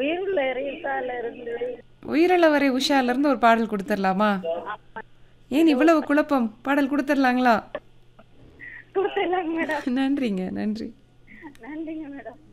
உயிருள்ள இறைத்தால இருந்து உயிரிழவரை உஷால இருந்து ஒரு பாடல் கொடுத்துடலாமா? ஏன் இவ்வளவு குழப்பம்? பாடல் கொடுத்துடலாங்களா? கொடுத்துடலாங்க மேடம். நன்றிங்க, நன்றி. நன்றிங்க மேடம்.